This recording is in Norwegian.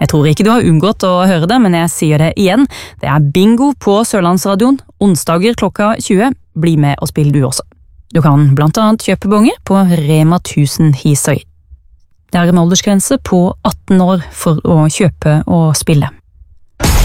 Jeg tror ikke du har unngått å høre det, men jeg sier det igjen. Det er bingo på Sørlandsradioen, onsdager klokka 20. Bli med og spill du også. Du kan blant annet kjøpe bonger på Rema 1000 Hisøy. Det er en aldersgrense på 18 år for å kjøpe og spille.